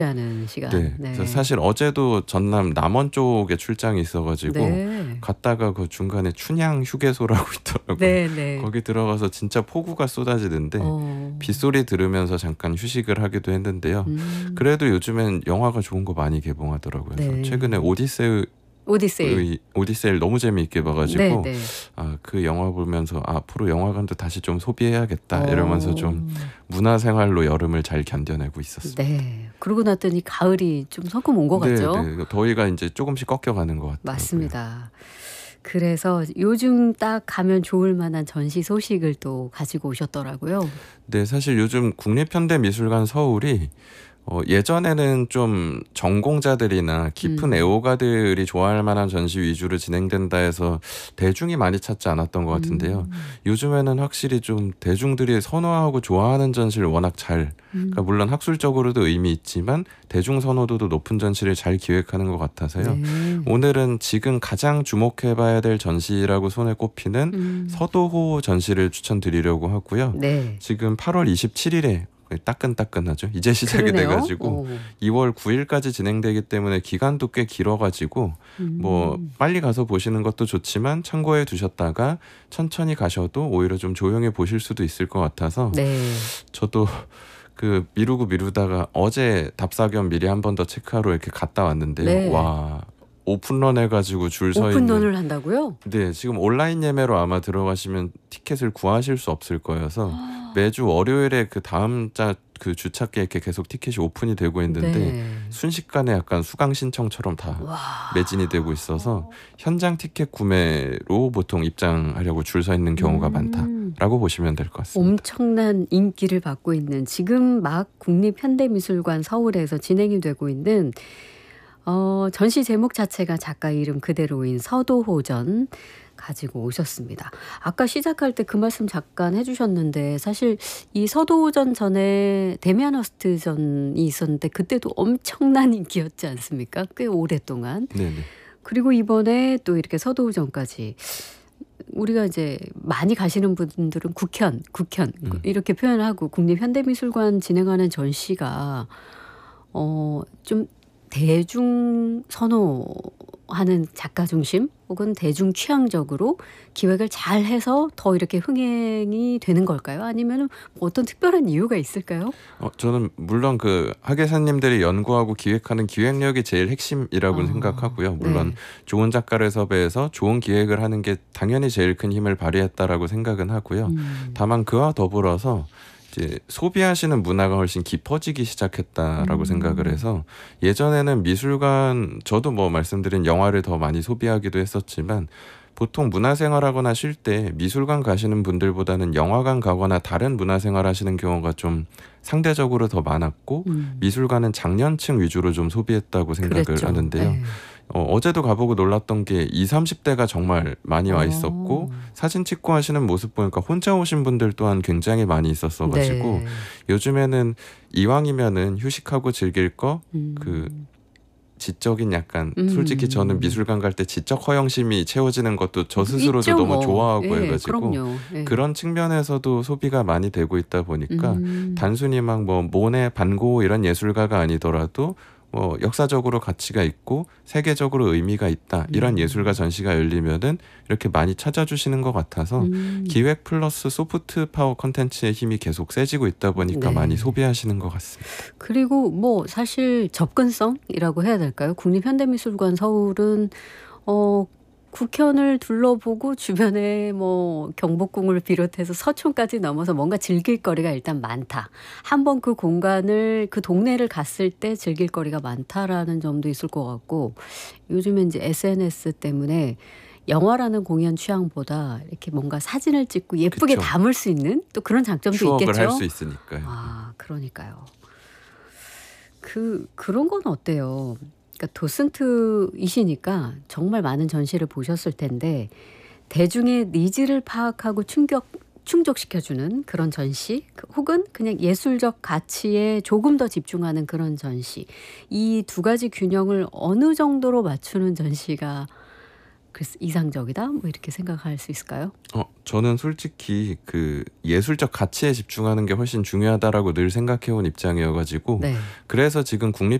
하는 시간. 네. 그래서 사실 어제도 전남 남원 쪽에 출장이 있어가지고 네. 갔다가 그 중간에 춘향 휴게소라고 있더라고요. 네. 거기 들어가서 진짜 폭우가 쏟아지는데 빗소리 들으면서 잠깐 휴식을 하기도 했는데요. 그래도 요즘엔 영화가 좋은 거 많이 개봉하더라고요. 그래서 네. 최근에 오디세이 너무 재미있게 봐가지고 네. 그 영화 보면서 앞으로 영화관도 다시 좀 소비해야겠다 이러면서 좀 문화생활로 여름을 잘 견뎌내고 있었습니다. 네. 그러고 났더니 가을이 좀 성큼 온 것 같죠? 네. 더위가 이제 조금씩 꺾여가는 것 같더라고요. 맞습니다. 그래서 요즘 딱 가면 좋을 만한 전시 소식을 또 가지고 오셨더라고요. 네, 사실 요즘 국립현대미술관 서울이 예전에는 좀 전공자들이나 깊은 애호가들이 좋아할 만한 전시 위주로 진행된다 해서 대중이 많이 찾지 않았던 것 같은데요. 요즘에는 확실히 좀 대중들이 선호하고 좋아하는 전시를 워낙 그러니까 물론 학술적으로도 의미 있지만 대중 선호도도 높은 전시를 잘 기획하는 것 같아서요. 네. 오늘은 지금 가장 주목해봐야 될 전시라고 손에 꼽히는 서도호 전시를 추천드리려고 하고요. 네. 지금 8월 27일에 따끈따끈하죠. 이제 시작이 그러네요. 돼가지고 2월 9일까지 진행되기 때문에 기간도 꽤 길어가지고 뭐 빨리 가서 보시는 것도 좋지만 참고해 두셨다가 천천히 가셔도 오히려 좀 조용히 보실 수도 있을 것 같아서 네. 저도 그 미루다가 어제 답사 겸 미리 한 번 더 체크하러 이렇게 갔다 왔는데요. 네. 와, 오픈런 해가지고 줄 서 있는. 오픈런을 한다고요? 네, 지금 온라인 예매로 아마 들어가시면 티켓을 구하실 수 없을 거여서 매주 월요일에 그 다음 그 주차기에 이렇게 계속 티켓이 오픈이 되고 있는데 네. 순식간에 약간 수강 신청처럼 다 매진이 되고 있어서 현장 티켓 구매로 보통 입장하려고 줄 서 있는 경우가 많다라고 보시면 될 것 같습니다. 엄청난 인기를 받고 있는 지금 막 국립현대미술관 서울에서 진행이 되고 있는 전시 제목 자체가 작가 이름 그대로인 서도호전 가지고 오셨습니다. 아까 시작할 때 그 말씀 잠깐 해주셨는데 사실 이 서도호전 전에 데미안 허스트전이 있었는데 그때도 엄청난 인기였지 않습니까? 꽤 오랫동안. 네네. 그리고 이번에 또 이렇게 서도호전까지 우리가 이제 많이 가시는 분들은 국현 이렇게 표현하고 국립현대미술관 진행하는 전시가 좀 대중 선호하는 작가 중심 혹은 대중 취향적으로 기획을 잘 해서 더 이렇게 흥행이 되는 걸까요? 아니면 어떤 특별한 이유가 있을까요? 저는 물론 그 학예사님들이 연구하고 기획하는 기획력이 제일 핵심이라고 생각하고요. 물론 네. 좋은 작가를 섭외해서 좋은 기획을 하는 게 당연히 제일 큰 힘을 발휘했다라고 생각은 하고요. 다만 그와 더불어서 이제 소비하시는 문화가 훨씬 깊어지기 시작했다라고 생각을 해서 예전에는 미술관, 저도 뭐 말씀드린 영화를 더 많이 소비하기도 했었지만 보통 문화생활하거나 쉴 때 미술관 가시는 분들보다는 영화관 가거나 다른 문화생활 하시는 경우가 좀 상대적으로 더 많았고 미술관은 장년층 위주로 좀 소비했다고 생각을 그랬죠. 하는데요. 네. 어제도 가보고 놀랐던 게 20, 30대가 정말 많이 와 있었고 사진 찍고 하시는 모습 보니까 혼자 오신 분들 또한 굉장히 많이 있었어가지고 네. 요즘에는 이왕이면은 휴식하고 즐길 거 그 지적인 약간 솔직히 저는 미술관 갈 때 지적 허영심이 채워지는 것도 저 스스로도 있죠, 너무 뭐. 좋아하고 예, 해가지고 그럼요. 예. 그런 측면에서도 소비가 많이 되고 있다 보니까 단순히 막 뭐 모네, 반고 이런 예술가가 아니더라도 뭐 역사적으로 가치가 있고 세계적으로 의미가 있다 이런 예술가 전시가 열리면은 이렇게 많이 찾아주시는 것 같아서 기획 플러스 소프트 파워 컨텐츠의 힘이 계속 세지고 있다 보니까 네. 많이 소비하시는 것 같습니다. 그리고 뭐 사실 접근성이라고 해야 될까요? 국립현대미술관 서울은 국현을 둘러보고 주변에 뭐 경복궁을 비롯해서 서촌까지 넘어서 뭔가 즐길 거리가 일단 많다. 한번 그 공간을 그 동네를 갔을 때 즐길 거리가 많다라는 점도 있을 것 같고 요즘에 이제 SNS 때문에 영화라는 공연 취향보다 이렇게 뭔가 사진을 찍고 예쁘게 그쵸. 담을 수 있는 또 그런 장점도 추억을 있겠죠. 할 수 있으니까요. 그러니까요. 그런 건 어때요? 그러니까 도슨트이시니까 정말 많은 전시를 보셨을 텐데 대중의 니즈를 파악하고 충족시켜주는 그런 전시 혹은 그냥 예술적 가치에 조금 더 집중하는 그런 전시 이 두 가지 균형을 어느 정도로 맞추는 전시가 글쎄 이상적이다 뭐 이렇게 생각할 수 있을까요? 저는 솔직히 그 예술적 가치에 집중하는 게 훨씬 중요하다라고 늘 생각해온 입장이어가지고 네. 그래서 지금